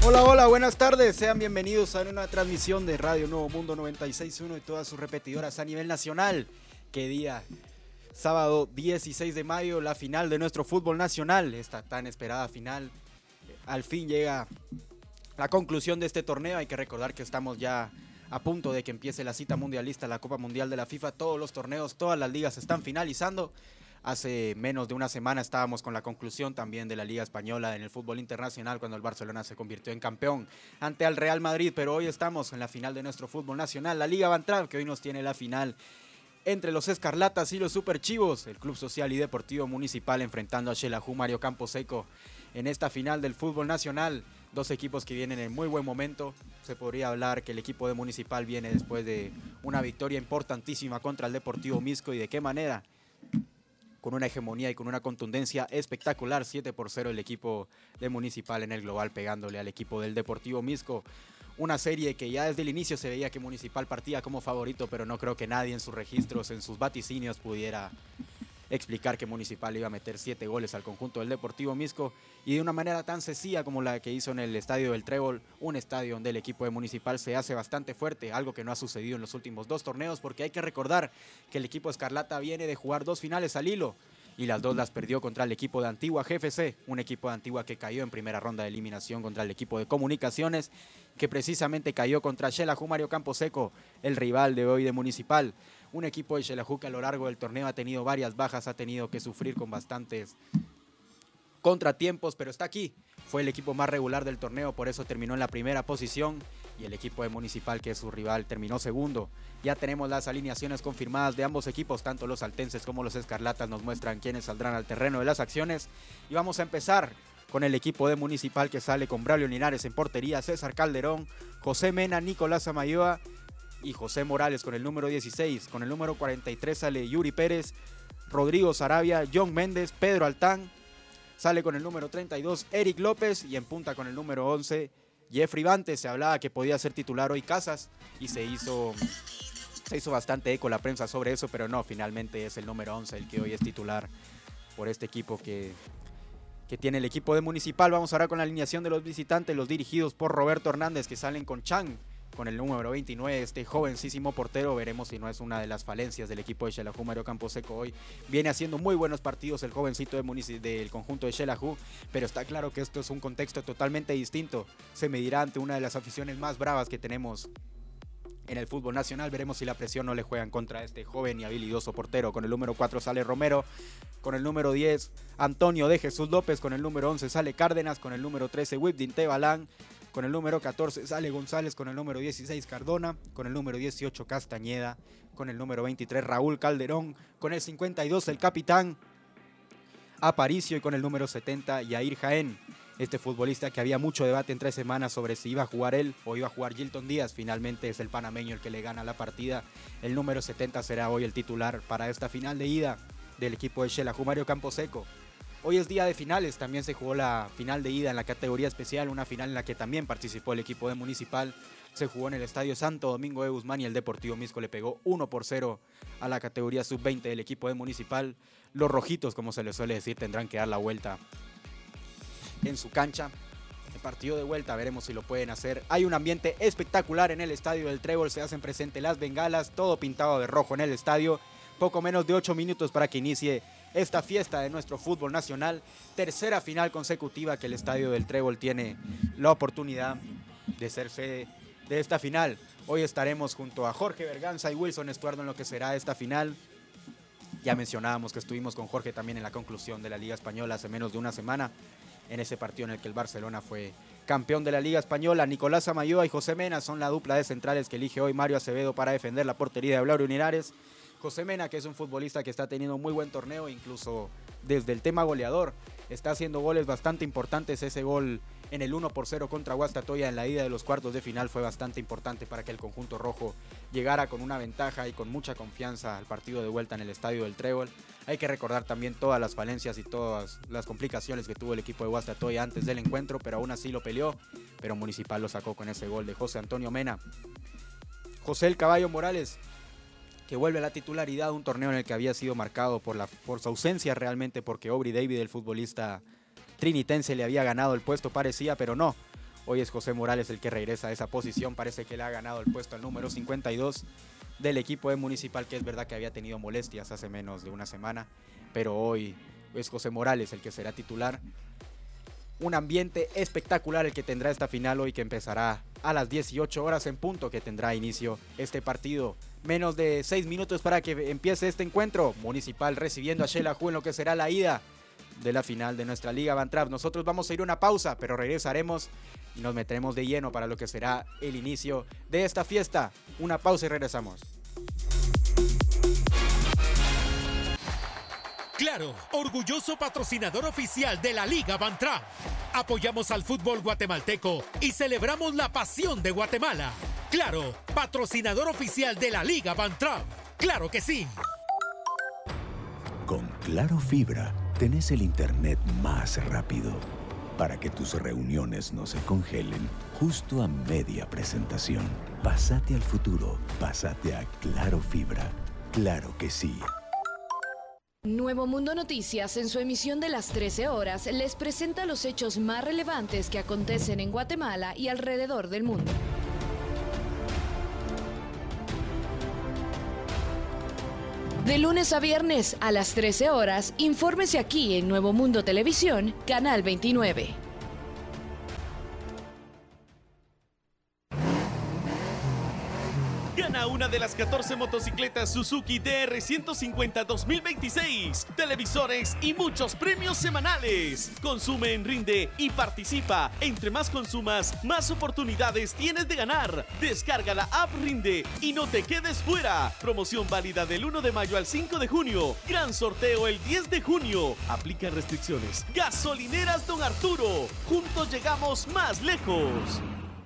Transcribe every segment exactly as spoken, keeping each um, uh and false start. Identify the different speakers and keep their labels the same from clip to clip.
Speaker 1: Hola, hola, buenas tardes. Sean bienvenidos a una transmisión de Radio Nuevo Mundo noventa y seis punto uno y todas sus repetidoras a nivel nacional. ¿Qué día? Sábado dieciséis de mayo, la final de nuestro fútbol nacional. Esta tan esperada final. Al fin llega la conclusión de este torneo. Hay que recordar que estamos ya a punto de que empiece la cita mundialista, la Copa Mundial de la FIFA. Todos los torneos, todas las ligas están finalizando. Hace menos de una semana estábamos con la conclusión también de la Liga Española en el fútbol internacional cuando el Barcelona se convirtió en campeón ante el Real Madrid, pero hoy estamos en la final de nuestro fútbol nacional, la Liga Bantrav, que hoy nos tiene la final entre los Escarlatas y los Superchivos, el Club Social y Deportivo Municipal enfrentando a Xelajú Mario Camposeco en esta final del fútbol nacional. Dos equipos que vienen en muy buen momento. Se podría hablar que el equipo de Municipal viene después de una victoria importantísima contra el Deportivo Misco, y de qué manera. Con una hegemonía y con una contundencia espectacular, siete por cero el equipo de Municipal en el global, pegándole al equipo del Deportivo Misco. Una serie que ya desde el inicio se veía que Municipal partía como favorito, pero no creo que nadie en sus registros, en sus vaticinios, pudiera explicar que Municipal iba a meter siete goles al conjunto del Deportivo Misco, y de una manera tan sencilla como la que hizo en el Estadio del Trébol, un estadio donde el equipo de Municipal se hace bastante fuerte, algo que no ha sucedido en los últimos dos torneos, porque hay que recordar que el equipo Escarlata viene de jugar dos finales al hilo, y las dos las perdió contra el equipo de Antigua G F C, un equipo de Antigua que cayó en primera ronda de eliminación contra el equipo de Comunicaciones, que precisamente cayó contra Xelajú Mario Camposeco, el rival de hoy de Municipal. Un equipo de Xelajú que a lo largo del torneo ha tenido varias bajas, ha tenido que sufrir con bastantes contratiempos, pero está aquí. Fue el equipo más regular del torneo, por eso terminó en la primera posición, y el equipo de Municipal, que es su rival, terminó segundo. Ya tenemos las alineaciones confirmadas de ambos equipos, tanto los altenses como los Escarlatas nos muestran quiénes saldrán al terreno de las acciones, y vamos a empezar con el equipo de Municipal, que sale con Braulio Linares en portería, César Calderón, José Mena, Nicolás Amayoa y José Morales con el número dieciséis. Con el número cuarenta y tres sale Yuri Pérez, Rodrigo Sarabia, John Méndez, Pedro Altán. Sale con el número treinta y dos Eric López, y en punta con el número once Jeffrey Bantes. Se hablaba que podía ser titular hoy Casas y se hizo, se hizo bastante eco la prensa sobre eso, pero no, finalmente es el número once el que hoy es titular por este equipo que, que tiene el equipo de Municipal. Vamos ahora con la alineación de los visitantes, los dirigidos por Roberto Hernández, que salen con Chang con el número veintinueve, este jovencísimo portero. Veremos si no es una de las falencias del equipo de Xelajú Mario Camposeco hoy. Viene haciendo muy buenos partidos el jovencito de Munici- del conjunto de Xelajú, pero está claro que esto es un contexto totalmente distinto. Se medirá ante una de las aficiones más bravas que tenemos en el fútbol nacional. Veremos si la presión no le juega en contra a este joven y habilidoso portero. Con el número cuatro sale Romero, con el número diez Antonio de Jesús López, con el número once sale Cárdenas, con el número trece Wibdin Tebalán, con el número catorce sale González, con el número dieciséis Cardona, con el número dieciocho Castañeda, con el número veintitrés Raúl Calderón, con el cincuenta y dos el capitán Aparicio, y con el número setenta Yair Jaén. Este futbolista que había mucho debate en tres semanas sobre si iba a jugar él o iba a jugar Gilton Díaz, finalmente es el panameño el que le gana la partida. El número setenta será hoy el titular para esta final de ida del equipo de Xelajú Mario Camposeco. Hoy es día de finales, también se jugó la final de ida en la categoría especial, una final en la que también participó el equipo de Municipal. Se jugó en el Estadio Santo Domingo de Guzmán y el Deportivo Misco le pegó uno por cero a la categoría sub veinte del equipo de Municipal. Los rojitos, como se les suele decir, tendrán que dar la vuelta en su cancha. El partido de vuelta, veremos si lo pueden hacer. Hay un ambiente espectacular en el Estadio del Trébol, se hacen presentes las bengalas, todo pintado de rojo en el estadio. Poco menos de ocho minutos para que inicie esta fiesta de nuestro fútbol nacional. Tercera final consecutiva que el Estadio del Trébol tiene la oportunidad de ser sede de esta final. Hoy estaremos junto a Jorge Berganza y Wilson Estuardo en lo que será esta final. Ya mencionábamos que estuvimos con Jorge también en la conclusión de la Liga Española hace menos de una semana, en ese partido en el que el Barcelona fue campeón de la Liga Española. Nicolás Amayoa y José Mena son la dupla de centrales que elige hoy Mario Acevedo para defender la portería de Braulio Linares. José Mena, que es un futbolista que está teniendo un muy buen torneo, incluso desde el tema goleador, está haciendo goles bastante importantes. Ese gol en el uno por cero contra Guastatoya en la ida de los cuartos de final fue bastante importante para que el conjunto rojo llegara con una ventaja y con mucha confianza al partido de vuelta en el Estadio del Trébol. Hay que recordar también todas las falencias y todas las complicaciones que tuvo el equipo de Guastatoya antes del encuentro, pero aún así lo peleó, pero Municipal lo sacó con ese gol de José Antonio Mena. José el Caballo Morales, que vuelve a la titularidad, un torneo en el que había sido marcado por, la, por su ausencia realmente, porque Aubrey David, el futbolista trinitense, le había ganado el puesto, parecía, pero no. Hoy es José Morales el que regresa a esa posición. Parece que le ha ganado el puesto al número cincuenta y dos del equipo de Municipal, que es verdad que había tenido molestias hace menos de una semana, pero hoy es José Morales el que será titular. Un ambiente espectacular el que tendrá esta final hoy, que empezará a las dieciocho horas en punto, que tendrá inicio este partido. Menos de seis minutos para que empiece este encuentro. Municipal recibiendo a Xelajú en lo que será la ida de la final de nuestra Liga Van Trap. Nosotros vamos a ir a una pausa, pero regresaremos y nos meteremos de lleno para lo que será el inicio de esta fiesta. Una pausa y regresamos.
Speaker 2: Claro, orgulloso patrocinador oficial de la Liga Van Trap. Apoyamos al fútbol guatemalteco y celebramos la pasión de Guatemala. Claro, patrocinador oficial de la Liga Van Trap. ¡Claro que sí!
Speaker 3: Con Claro Fibra tenés el internet más rápido para que tus reuniones no se congelen justo a media presentación. Pásate al futuro, pásate a Claro Fibra. Claro que sí.
Speaker 4: Nuevo Mundo Noticias, en su emisión de las trece horas, les presenta los hechos más relevantes que acontecen en Guatemala y alrededor del mundo. De lunes a viernes a las trece horas, infórmese aquí en Nuevo Mundo Televisión, Canal veintinueve.
Speaker 5: Gana una de las catorce motocicletas Suzuki D R ciento cincuenta dos mil veintiséis, televisores y muchos premios semanales. Consume en Rinde y participa. Entre más consumas, más oportunidades tienes de ganar. Descarga la app Rinde y no te quedes fuera. Promoción válida del uno de mayo al cinco de junio. Gran sorteo el diez de junio. Aplican restricciones. Gasolineras Don Arturo. Juntos llegamos más lejos.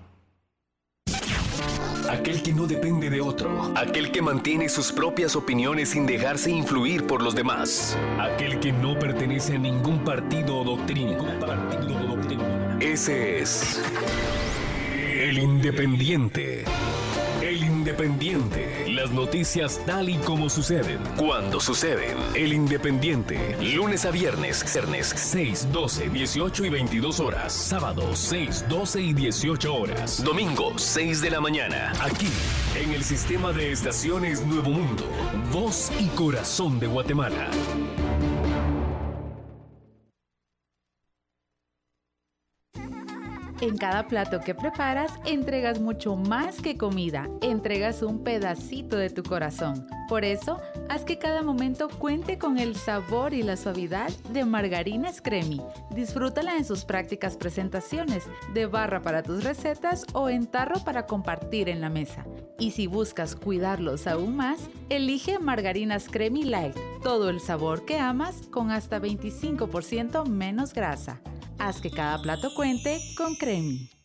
Speaker 6: Aquel que no depende de otro. Aquel que mantiene sus propias opiniones sin dejarse influir por los demás. Aquel que no pertenece a ningún partido o doctrina. Partido o doctrina. Ese es el Independiente. El Independiente. Las noticias tal y como suceden. Cuando suceden. El Independiente. Lunes a viernes. Viernes seis, doce, dieciocho y veintidós horas. Sábado seis, doce y dieciocho horas. Domingo seis de la mañana. Aquí, en el sistema de estaciones Nuevo Mundo. Voz y corazón de Guatemala.
Speaker 7: En cada plato que preparas, entregas mucho más que comida, entregas un pedacito de tu corazón. Por eso, haz que cada momento cuente con el sabor y la suavidad de Margarinas Cremi. Disfrútala en sus prácticas presentaciones, de barra para tus recetas o en tarro para compartir en la mesa. Y si buscas cuidarlos aún más, elige Margarinas Cremi Light, todo el sabor que amas con hasta veinticinco por ciento menos grasa. Haz que cada plato cuente con Cremi.